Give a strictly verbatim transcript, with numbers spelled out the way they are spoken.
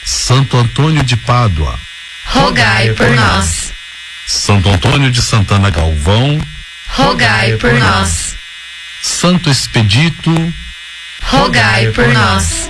Santo Antônio de Pádua, rogai por nós. Santo Antônio de Santana Galvão, rogai por nós. Santo Expedito, rogai por nós.